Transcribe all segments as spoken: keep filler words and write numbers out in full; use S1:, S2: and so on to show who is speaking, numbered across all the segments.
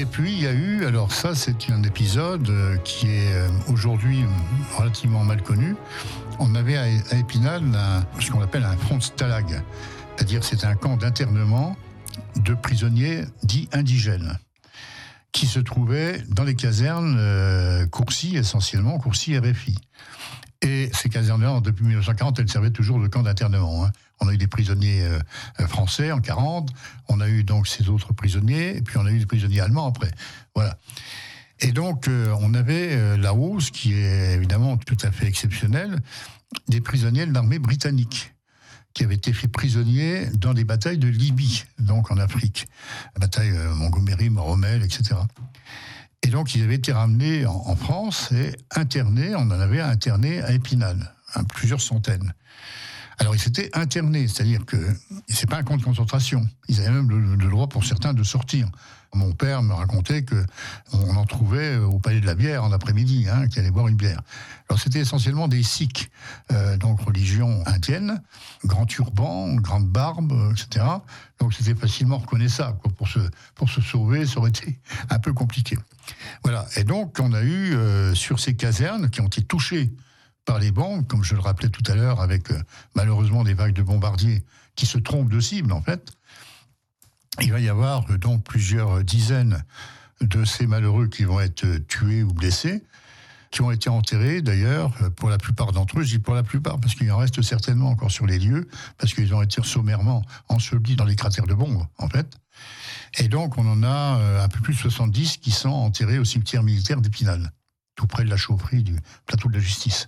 S1: Et puis il y a eu, alors ça c'est un épisode qui est aujourd'hui relativement mal connu. On avait à Épinal un, ce qu'on appelle un front de stalag, c'est-à-dire c'est un camp d'internement de prisonniers dits indigènes, qui se trouvait dans les casernes euh, Courcy, essentiellement, Courcy R F I. Et ces casernes-là, depuis dix-neuf cent quarante, elles servaient toujours de camp d'internement. Hein. On a eu des prisonniers euh, français en quarante, on a eu donc ces autres prisonniers, et puis on a eu des prisonniers allemands après. Voilà. Et donc, euh, on avait euh, là-haut, ce qui est évidemment tout à fait exceptionnel, des prisonniers de l'armée britannique, qui avaient été faits prisonniers dans des batailles de Libye, donc en Afrique. La bataille euh, Montgomery, Moromel, et cetera. Et donc, ils avaient été ramenés en, en France et internés, on en avait interné à Épinal, hein, plusieurs centaines. Alors, ils s'étaient internés, c'est-à-dire que c'est pas un camp de concentration. Ils avaient même le, le droit pour certains de sortir. Mon père me racontait qu'on en trouvait au Palais de la Bière en après-midi, hein, qui allaient boire une bière. Alors c'était essentiellement des Sikhs, euh, donc religion indienne, grand turban, grande barbe, et cetera. Donc c'était facilement reconnaissable. Quoi. Pour, se, pour se sauver, ça aurait été un peu compliqué. Voilà. Et donc on a eu euh, sur ces casernes qui ont été touchées par les bombes, comme je le rappelais tout à l'heure, avec euh, malheureusement des vagues de bombardiers qui se trompent de cible en fait. Il va y avoir donc plusieurs dizaines de ces malheureux qui vont être tués ou blessés, qui ont été enterrés d'ailleurs, pour la plupart d'entre eux, je dis pour la plupart, parce qu'il en reste certainement encore sur les lieux, parce qu'ils ont été sommairement ensevelis dans les cratères de bombes, en fait. Et donc on en a un peu plus de soixante-dix qui sont enterrés au cimetière militaire d'Épinal, tout près de la chaufferie du plateau de la Justice.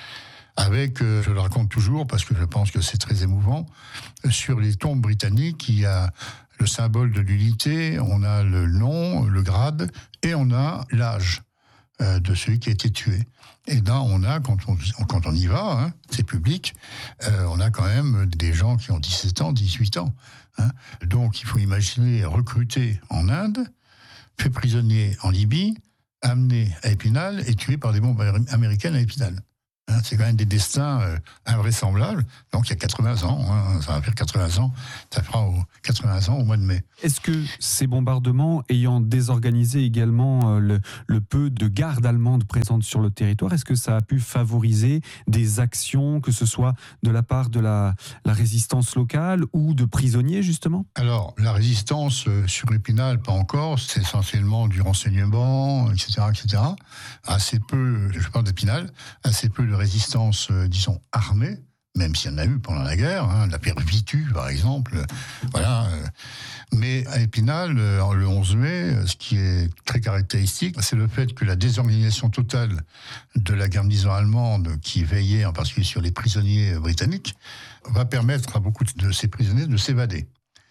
S1: Avec, euh, je le raconte toujours, parce que je pense que c'est très émouvant, sur les tombes britanniques, il y a le symbole de l'unité, on a le nom, le grade, et on a l'âge euh, de celui qui a été tué. Et là, on a, quand on, quand on y va, hein, c'est public, euh, on a quand même des gens qui ont dix-sept ans, dix-huit ans. Hein. Donc, il faut imaginer recruter en Inde, fait prisonnier en Libye, amené à Épinal et tué par des bombes américaines à Épinal. Hein, c'est quand même des destins euh, invraisemblables. Donc il y a quatre-vingts ans, hein, ça va faire quatre-vingts ans, ça fera au, quatre-vingts ans au mois de mai.
S2: Est-ce que ces bombardements ayant désorganisé également euh, le, le peu de gardes allemandes présentes sur le territoire, est-ce que ça a pu favoriser des actions, que ce soit de la part de la, la résistance locale ou de prisonniers justement ?
S1: Alors la résistance euh, sur Épinal, pas encore, c'est essentiellement du renseignement, et cetera, et cetera. Assez peu, je parle d'Épinal, assez peu de résistance, euh, disons, armée, même s'il y en a eu pendant la guerre, hein, la Pierre Vitu, par exemple, euh, voilà. Euh, mais à Épinal, euh, le onze mai, ce qui est très caractéristique, c'est le fait que la désorganisation totale de la garnison allemande, qui veillait en particulier sur les prisonniers britanniques, va permettre à beaucoup de ces prisonniers de s'évader.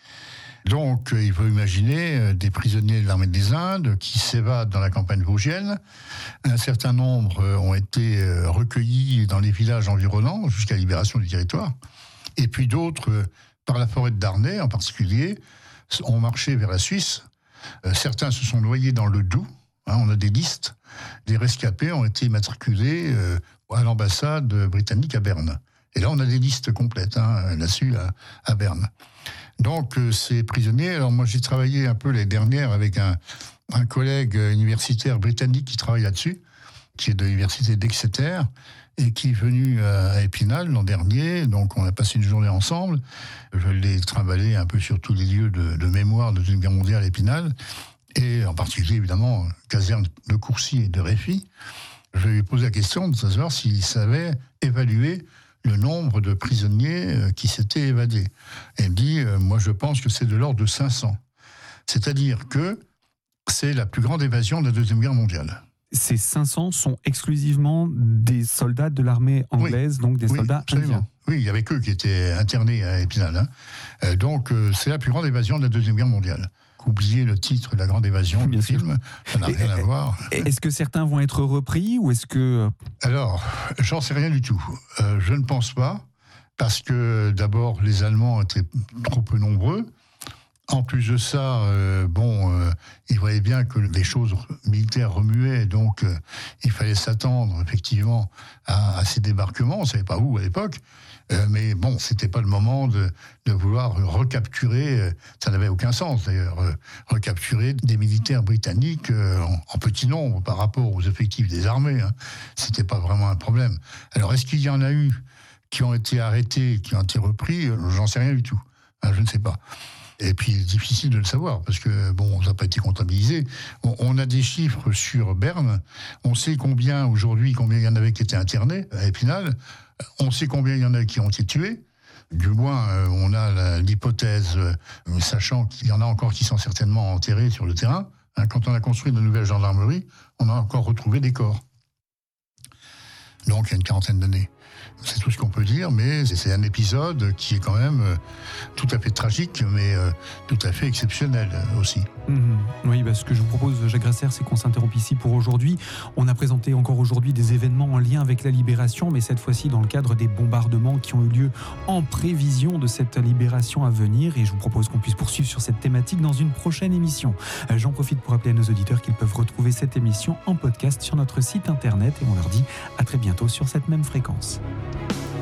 S1: Donc, il faut imaginer des prisonniers de l'armée des Indes qui s'évadent dans la campagne vosgienne. Un certain nombre ont été recueillis dans les villages environnants jusqu'à la libération du territoire. Et puis d'autres, par la forêt de Darney en particulier, ont marché vers la Suisse. Certains se sont noyés dans le Doubs. On a des listes. Des rescapés ont été matriculés à l'ambassade britannique à Berne. Et là, on a des listes complètes hein, là-dessus à, à Berne. Donc, euh, ces prisonniers, alors moi j'ai travaillé un peu l'année dernière avec un, un collègue universitaire britannique qui travaille là-dessus, qui est de l'université d'Exeter, et qui est venu à Épinal l'an dernier, donc on a passé une journée ensemble, je l'ai trimballé un peu sur tous les lieux de, de mémoire de la Deuxième Guerre mondiale à Épinal, et en particulier évidemment, caserne de Courcy et de Réfy. Je lui ai posé la question de savoir s'il savait évaluer le nombre de prisonniers qui s'étaient évadés. Et il me dit, euh, moi je pense que c'est de l'ordre de cinq cents. C'est-à-dire que c'est la plus grande évasion de la Deuxième Guerre mondiale.
S2: Ces cinq cents sont exclusivement des soldats de l'armée anglaise, oui, donc des
S1: oui,
S2: soldats
S1: absolument. indiens. Oui, il y avait qu'eux qui étaient internés à Épinal. Hein. Euh, donc euh, c'est la plus grande évasion de la Deuxième Guerre mondiale. Oubliez le titre de La Grande Évasion,
S2: bien
S1: le
S2: sûr.
S1: film, ça n'a rien à voir.
S2: Est-ce que certains vont être repris ou est-ce que...
S1: Alors, j'en sais rien du tout. Euh, je ne pense pas, parce que d'abord, les Allemands étaient trop peu nombreux. En plus de ça, euh, bon, euh, ils voyaient bien que les choses militaires remuaient, donc euh, il fallait s'attendre effectivement à, à ces débarquements. On ne savait pas où à l'époque. Euh, mais bon, c'était pas le moment de, de vouloir recapturer, euh, ça n'avait aucun sens d'ailleurs, euh, recapturer des militaires britanniques euh, en, en petit nombre par rapport aux effectifs des armées. Hein. C'était pas vraiment un problème. Alors, est-ce qu'il y en a eu qui ont été arrêtés, qui ont été repris? J'en sais rien du tout. Hein, je ne sais pas. Et puis, difficile de le savoir, parce que, bon, ça n'a pas été comptabilisé. On, on a des chiffres sur Berne. On sait combien, aujourd'hui, combien il y en avait qui étaient internés à Épinal. On sait combien il y en a qui ont été tués. Du moins, euh, on a la, l'hypothèse, euh, sachant qu'il y en a encore qui sont certainement enterrés sur le terrain. Hein, quand on a construit de nouvelles gendarmeries, on a encore retrouvé des corps. Donc, il y a une quarantaine d'années. C'est tout ce qu'on peut dire, mais c'est un épisode qui est quand même euh, tout à fait tragique, mais euh, tout à fait exceptionnel euh, aussi.
S2: Mmh. Oui, bah, ce que je vous propose, Jacques Grasser, c'est qu'on s'interrompe ici pour aujourd'hui. On a présenté encore aujourd'hui des événements en lien avec la libération, mais cette fois-ci dans le cadre des bombardements qui ont eu lieu en prévision de cette libération à venir. Et je vous propose qu'on puisse poursuivre sur cette thématique dans une prochaine émission. Euh, j'en profite pour rappeler à nos auditeurs qu'ils peuvent retrouver cette émission en podcast sur notre site internet, et on leur dit à très bientôt sur cette même fréquence.